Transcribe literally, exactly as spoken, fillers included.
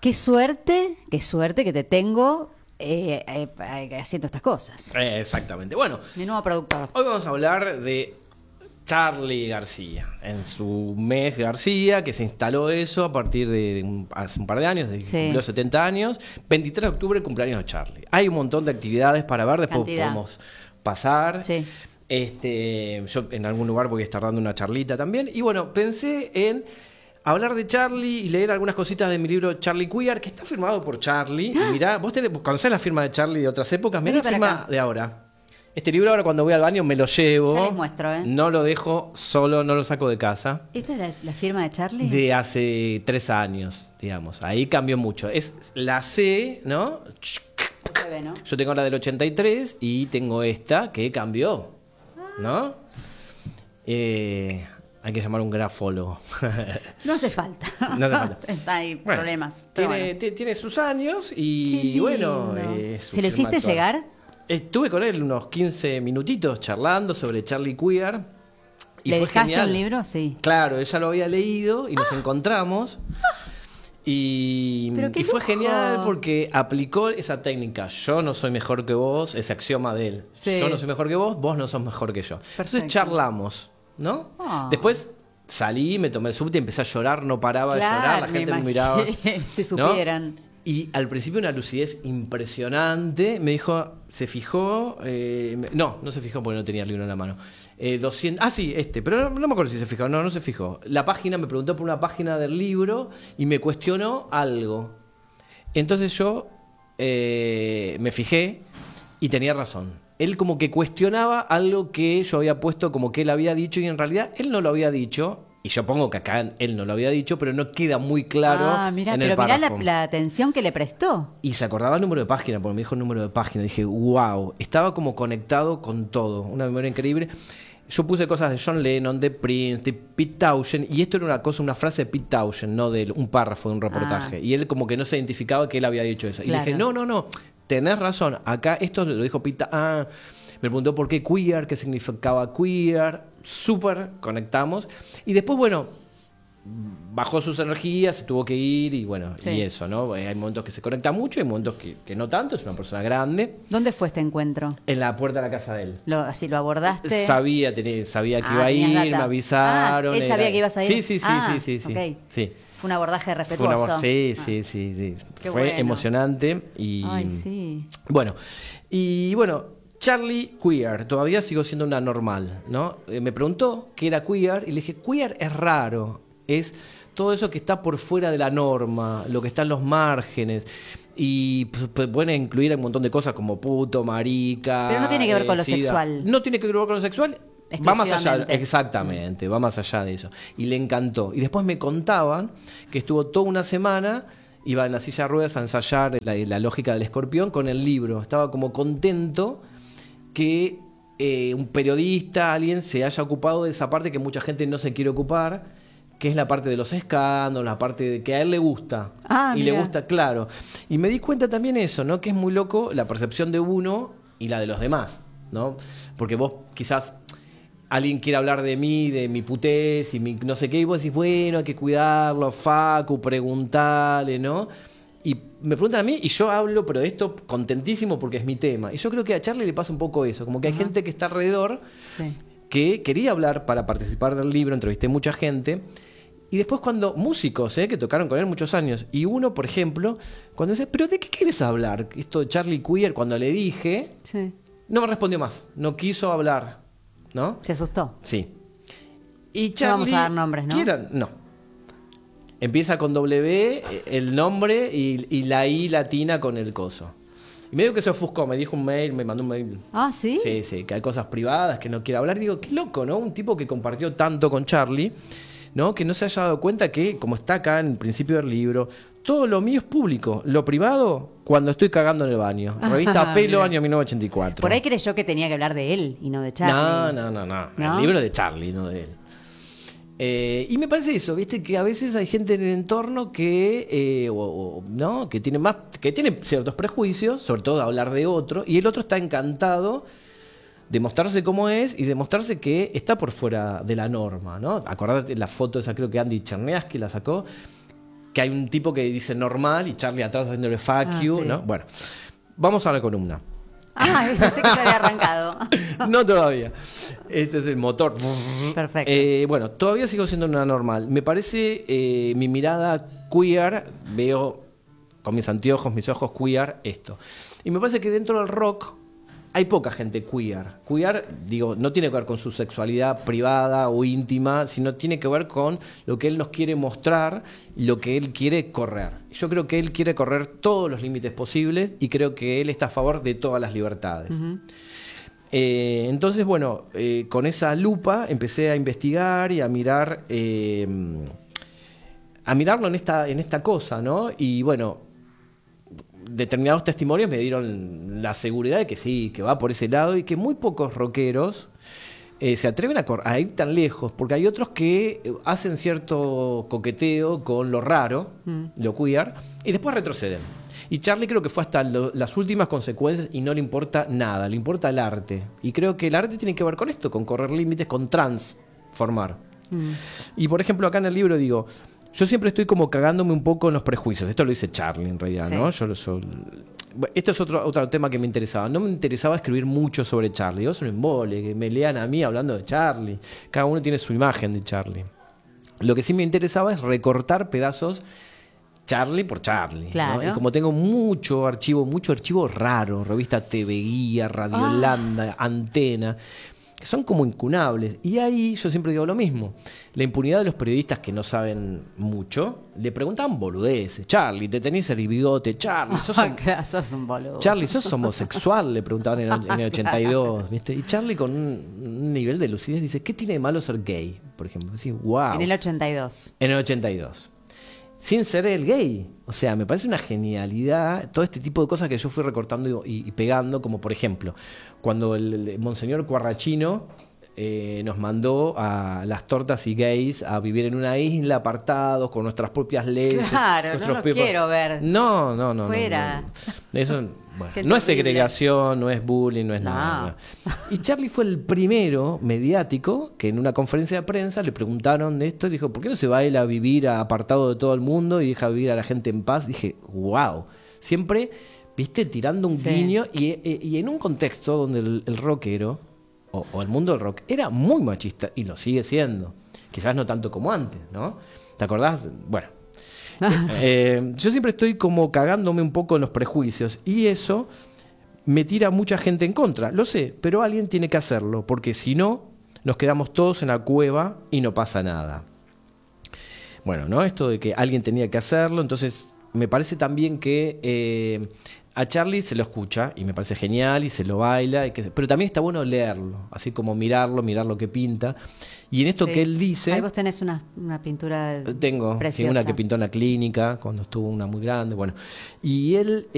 Qué suerte, qué suerte que te tengo eh, eh, haciendo estas cosas. Eh, exactamente. Bueno, Mi nuevo productor. hoy vamos a hablar de Charly García, en su mes García, que se instaló eso a partir de, de un, hace un par de años, de que Sí. cumplió setenta años. veintitrés de octubre, cumpleaños de Charly. Hay un montón de actividades para ver, después Cantidad. podemos pasar. Sí. Este, yo en algún lugar voy a estar dando una charlita también. Y bueno, pensé en hablar de Charly y leer algunas cositas de mi libro Charly Queer, que está firmado por Charly. Y mirá, vos tenés, conocés la firma de Charly de otras épocas, mirá Vení la para firma acá. de ahora. Este libro ahora cuando voy al baño me lo llevo. Ya les muestro, ¿eh? No lo dejo solo, no lo saco de casa. ¿Esta es la, la firma de Charly? De hace tres años, digamos. Ahí cambió mucho. Es la C, ¿no? No se ve, ¿no? Yo tengo la del ochenta y tres y tengo esta que cambió, ¿no? Eh, hay que llamar a un grafólogo. No hace falta. No hace falta. Está ahí Bueno, problemas. pero Tiene, bueno. ti- tiene sus años Qué y lindo. bueno. eh, su ¿Se lo firma hiciste actual. llegar? Estuve con él unos quince minutitos charlando sobre Charly Queer. Y ¿Le fue dejaste genial. un libro? Sí. Claro, ella lo había leído y nos encontramos. Y, Pero qué y fue lujo. genial porque aplicó esa técnica. Yo no soy mejor que vos, ese axioma de él. Sí. Yo no soy mejor que vos, vos no sos mejor que yo. Perfecto. Entonces charlamos, ¿no? Ah. Después salí, me tomé el subte, empecé a llorar, no paraba de llorar, la me gente me imagino. miraba. Si ¿no? supieran. Y al principio una lucidez impresionante. Me dijo, se fijó. eh, me- no, no se fijó porque no tenía el libro en la mano. Eh, doscientos, ah, sí, este, pero no, no me acuerdo si se fijó. No, no se fijó. La página, me preguntó por una página del libro y me cuestionó algo. Entonces yo eh, me fijé y tenía razón. Él como que cuestionaba algo que yo había puesto como que él había dicho y en realidad él no lo había dicho. Y yo pongo que acá él no lo había dicho, pero no queda muy claro Ah, mirá, en el pero mirá la, párrafo. la atención que le prestó. Y se acordaba el número de página, porque me dijo el número de página. Dije, wow, estaba como conectado con todo. Una memoria increíble. Yo puse cosas de John Lennon, de Prince, de Pete Townshend. Y esto era una cosa, una frase de Pete Townshend, no de un párrafo de un reportaje. Ah. Y él como que no se identificaba que él había dicho eso. Y le Claro. dije, no, no, no, tenés razón. Acá esto lo dijo Pete. Ah, me preguntó por qué queer, qué significaba queer. Súper conectamos. Y después, bueno, bajó sus energías, se tuvo que ir y bueno, Sí. y eso, ¿no? Eh, Hay momentos que se conecta mucho, hay momentos que, que no tanto, es una persona grande. ¿Dónde fue este encuentro? En la puerta de la casa de él. Lo, así lo abordaste. Sabía, tenía- sabía que Ah, iba a tenías ir, data. me avisaron. Ah, él sabía que ibas a ir. Sí, sí, sí, Ah, sí, sí, sí. ok. Sí. Fue un abordaje Fue una respetuoso. voz- sí, Ah. sí, sí, sí. Qué Fue bueno. emocionante y Ay, sí. bueno, y bueno, Charly Queer, todavía sigo siendo una normal, ¿no? Eh, me preguntó qué era queer y le dije, queer es raro, es todo eso que está por fuera de la norma, lo que está en los márgenes. Y pues, pues, pueden incluir un montón de cosas como puto, marica. Pero no tiene que ver con lo sida. sexual. No tiene que ver con lo sexual. Va más allá, Exclusivamente. exactamente, va más allá de eso. Y le encantó. Y después me contaban que estuvo toda una semana, iba en la silla de ruedas a ensayar la, la lógica del escorpión con el libro. Estaba como contento que eh, un periodista, alguien, se haya ocupado de esa parte que mucha gente no se quiere ocupar, que es la parte de los escándalos, la parte de que a él le gusta. Ah, y mira. le gusta, claro. Y me di cuenta también eso, ¿no? Que es muy loco la percepción de uno y la de los demás, ¿no? Porque vos quizás alguien quiere hablar de mí, de mi putés y mi no sé qué, y vos decís, bueno, hay que cuidarlo, Facu, preguntale, ¿no? Y me preguntan a mí y yo hablo, pero de esto contentísimo porque es mi tema. Y yo creo que a Charly le pasa un poco eso, como que hay Ajá. gente que está alrededor Sí. que quería hablar para participar del libro, entrevisté mucha gente. Y después cuando músicos, ¿eh? que tocaron con él muchos años, y uno, por ejemplo, cuando dice, ¿pero de qué quieres hablar? Esto de Charly Queer, cuando le dije, Sí. no me respondió más, no quiso hablar, ¿no? Se asustó. Sí. Y No Charly, vamos a dar nombres, ¿no? ¿quieran? No. Empieza con W, el nombre, y, y la I latina con el coso. Y medio que se ofuscó, me dijo un mail, me mandó un mail. Ah, ¿sí? Sí, sí, que hay cosas privadas que no quiere hablar. Digo, qué loco, ¿no? Un tipo que compartió tanto con Charly, ¿no? Que no se haya dado cuenta que, como está acá en el principio del libro, todo lo mío es público. Lo privado, cuando estoy cagando en el baño. Revista Ah, Pelo, mira. año mil novecientos ochenta y cuatro. Por ahí creyó que tenía que hablar de él y no de Charly. No, no, no, no. ¿No? El libro es de Charly, no de él. Eh, y me parece eso, viste, que a veces hay gente en el entorno que, eh, o, o, ¿no? que tiene más, que tiene ciertos prejuicios, sobre todo de hablar de otro, y el otro está encantado de mostrarse cómo es y de mostrarse que está por fuera de la norma, ¿no? Acordate la foto esa, creo que Andy Cherniaski la sacó. que hay un tipo que dice normal y Charlie atrás haciéndole fuck Ah, you, sí. ¿no? Bueno, vamos a la columna. Ah, pensé que se había arrancado. No todavía. Este es el motor. Perfecto. Eh, bueno, todavía sigo siendo una normal. Me parece eh, mi mirada queer, veo con mis anteojos, mis ojos queer, esto. Y me parece que dentro del rock hay poca gente queer. Queer, digo, no tiene que ver con su sexualidad privada o íntima, sino tiene que ver con lo que él nos quiere mostrar y lo que él quiere correr. Yo creo que él quiere correr todos los límites posibles y creo que él está a favor de todas las libertades. Uh-huh. Eh, entonces, bueno, eh, con esa lupa empecé a investigar y a mirar, eh, a mirarlo en esta, en esta cosa, ¿no? Y bueno, determinados testimonios me dieron la seguridad de que sí, que va por ese lado y que muy pocos rockeros eh, se atreven a, a ir tan lejos, porque hay otros que hacen cierto coqueteo con lo raro, mm. lo queer, y después retroceden. Y Charlie creo que fue hasta lo, las últimas consecuencias y no le importa nada, le importa el arte. Y creo que el arte tiene que ver con esto, con correr límites, con transformar. Mm. Y por ejemplo acá en el libro digo, yo siempre estoy como cagándome un poco en los prejuicios. Esto lo dice Charlie en realidad, sí. ¿no? Yo lo soy... Esto es otro, otro tema que me interesaba. No me interesaba escribir mucho sobre Charlie. Digo, es un embole, que me lean a mí hablando de Charlie. Cada uno tiene su imagen de Charlie. Lo que sí me interesaba es recortar pedazos Charlie por Charlie. Claro. ¿no? Y como tengo mucho archivo, mucho archivo raro, revista T V Guía, Radiolanda, ah. Antena... que son como incunables. Y ahí yo siempre digo lo mismo. La impunidad de los periodistas que no saben mucho, le preguntaban boludeces. Charlie, ¿te tenés el bigote? Charlie, sos un, claro, sos un boludo. Charlie, ¿sos homosexual? Le preguntaban en el, en el ochenta y dos. ¿Viste? Y Charlie con un, un nivel de lucidez dice, ¿qué tiene de malo ser gay? Por ejemplo. Así, wow. En el ochenta y dos. En el ochenta y dos. Sin ser el gay. O sea, me parece una genialidad todo este tipo de cosas que yo fui recortando y, y pegando, como por ejemplo, cuando el, el Monseñor Cuarrachino eh, nos mandó a las tortas y gays a vivir en una isla apartados con nuestras propias leyes. Claro, nuestros no los papers. quiero ver. No, no, no. Fuera. No, no. Eso, bueno, no es segregación, no es bullying, no es no. nada. No. Y Charlie fue el primero mediático que en una conferencia de prensa le preguntaron de esto y dijo, ¿por qué no se va él a vivir apartado de todo el mundo y deja vivir a la gente en paz? Dije, wow. Siempre, viste, tirando un sí. guiño y, y en un contexto donde el, el rockero o, o el mundo del rock era muy machista y lo sigue siendo. Quizás no tanto como antes, ¿no? ¿Te acordás? Bueno. eh, yo siempre estoy como cagándome un poco en los prejuicios y eso me tira mucha gente en contra, lo sé, pero alguien tiene que hacerlo porque si no nos quedamos todos en la cueva y no pasa nada. Bueno, ¿no? Esto de que alguien tenía que hacerlo, entonces me parece también que eh, a Charlie se lo escucha y me parece genial y se lo baila, y que, pero también está bueno leerlo, así como mirarlo, mirar lo que pinta. Y en esto sí. que él dice... Ahí vos tenés una, una pintura Tengo, preciosa. Sí, una que pintó en la clínica, cuando estuvo una muy grande, bueno. Y él...